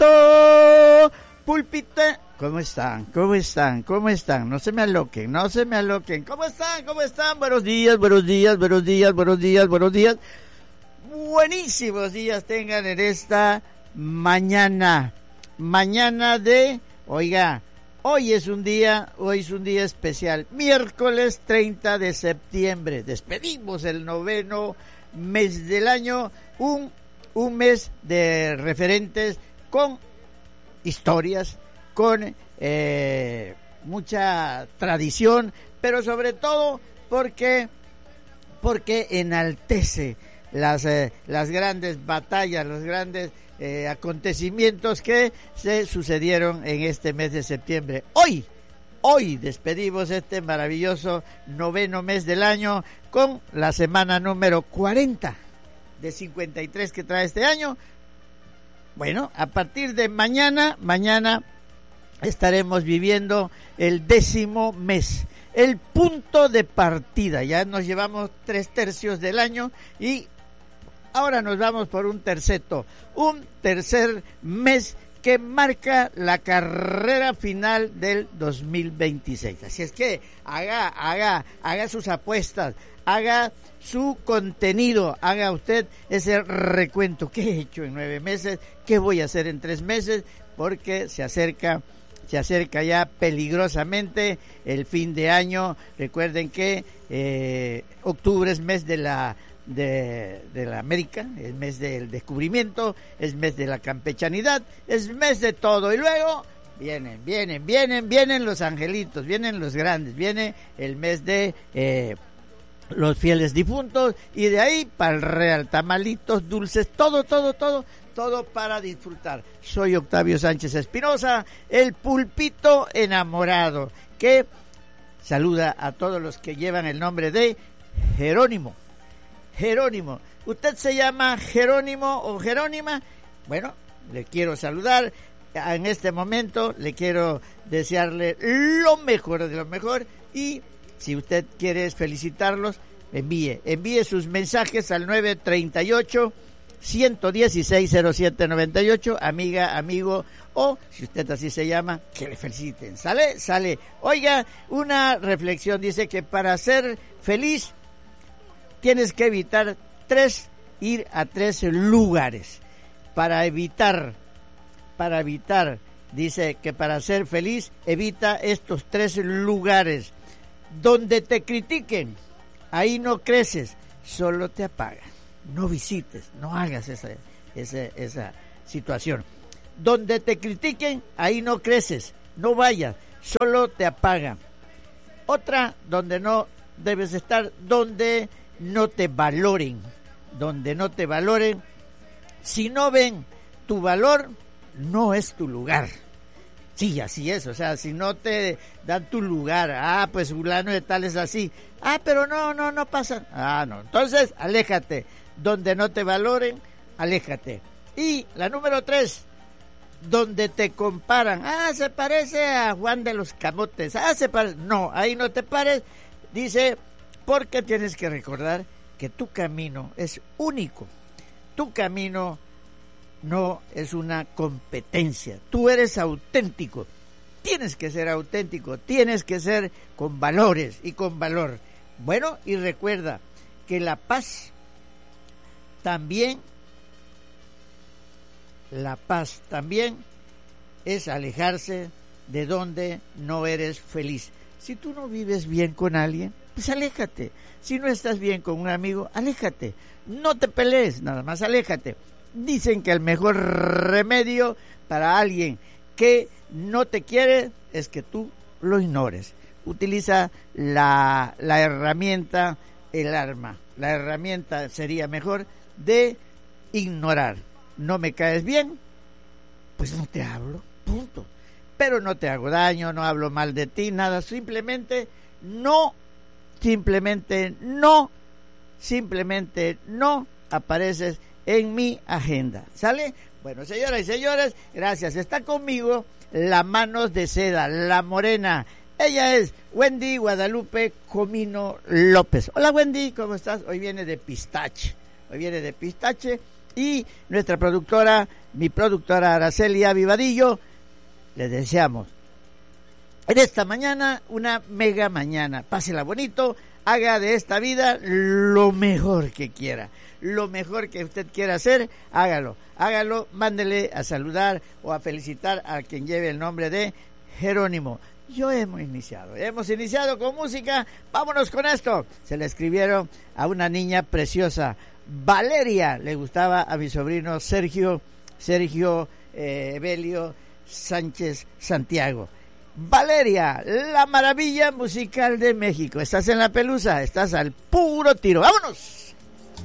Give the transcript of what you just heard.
pulpito, pulpita. ¿Cómo están? ¿Cómo están? ¿Cómo están? No se me aloquen, no se me aloquen. ¿Cómo están? ¿Cómo están? Buenos días, buenos días, buenos días, buenos días, buenos días. Buenísimos días tengan en esta mañana. Mañana de, oiga, hoy es un día especial. Miércoles 30 de septiembre. Despedimos el 9º mes del año. Un mes de referentes con historias, con mucha tradición, pero sobre todo porque enaltece las grandes batallas, los grandes acontecimientos que se sucedieron en este mes de septiembre. Hoy despedimos este maravilloso 9º mes del año con la semana número 40 de 53 que trae este año. Bueno, a partir de mañana estaremos viviendo el 10º mes, el punto de partida. Ya nos llevamos 3/3 del año y ahora nos vamos por un tercer mes que marca la carrera final del 2026. Así es que haga sus apuestas, haga su contenido, haga usted ese recuento. ¿Qué he hecho en 9 meses? ¿Qué voy a hacer en 3 meses? Porque se acerca ya peligrosamente el fin de año. Recuerden que octubre es mes de la América, es mes del descubrimiento, es mes de la campechanidad, es mes de todo. Y luego vienen los angelitos, vienen los grandes, viene el mes de los fieles difuntos, y de ahí para el real, tamalitos, dulces, todo para disfrutar. Soy Octavio Sánchez Espinosa, el pulpito enamorado, que saluda a todos los que llevan el nombre de Jerónimo. ¿Usted se llama Jerónimo o Jerónima? Bueno, le quiero saludar. En este momento le quiero desearle lo mejor de lo mejor, y si usted quiere felicitarlos, envíe sus mensajes al 938-116-0798, amiga, amigo, o si usted así se llama, que le feliciten. ¿Sale? Oiga, una reflexión dice que para ser feliz tienes que evitar ir a 3 lugares. Para evitar, dice que para ser feliz, evita estos 3 lugares. Donde te critiquen, ahí no creces, solo te apagan. No visites, no hagas esa situación. Donde te critiquen, ahí no creces, no vayas, solo te apagan. Otra, donde no debes estar, donde no te valoren. Si no ven tu valor, no es tu lugar. Sí, así es, o sea, si no te dan tu lugar, pues fulano de tal es así, pero no pasa, no, entonces aléjate. Donde no te valoren, aléjate. Y la número 3, donde te comparan, se parece a Juan de los Camotes, no, ahí no te pares, dice, porque tienes que recordar que tu camino es único, tu camino no es una competencia, tú eres auténtico, tienes que ser auténtico, tienes que ser con valores y con valor. Bueno, y recuerda que la paz también es alejarse de donde no eres feliz. Si tú no vives bien con alguien, pues aléjate. Si no estás bien con un amigo, aléjate. No te pelees, nada más aléjate. Dicen que el mejor remedio para alguien que no te quiere es que tú lo ignores. Utiliza la herramienta, el arma. La herramienta sería mejor de ignorar. No me caes bien, pues no te hablo, punto. Pero no te hago daño, no hablo mal de ti, nada. Simplemente no apareces en mi agenda. ¿Sale? Bueno, señoras y señores, gracias. Está conmigo la Manos de Seda, la morena. Ella es Wendy Guadalupe Comino López. Hola Wendy, ¿cómo estás? Hoy viene de pistache. y nuestra productora, mi productora Aracelia Vivadillo, les deseamos en esta mañana una mega mañana. Pásela bonito, haga de esta vida lo mejor que quiera. Lo mejor que usted quiera hacer, hágalo, mándele a saludar o a felicitar a quien lleve el nombre de Jerónimo. Hemos iniciado con música. Vámonos con esto. Se le escribieron a una niña preciosa, Valeria, le gustaba a mi sobrino Sergio Evelio Sánchez Santiago. Valeria, la maravilla musical de México. Estás en La Pelusa, estás al puro tiro. ¡Vámonos!